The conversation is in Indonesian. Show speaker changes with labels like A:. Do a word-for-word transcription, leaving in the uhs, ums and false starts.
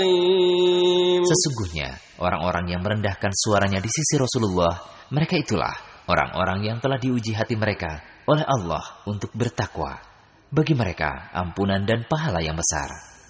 A: Sesungguhnya orang-orang yang merendahkan suaranya di sisi Rasulullah, mereka itulah orang-orang yang telah diuji hati mereka oleh Allah untuk bertakwa. Bagi mereka ampunan dan pahala yang besar.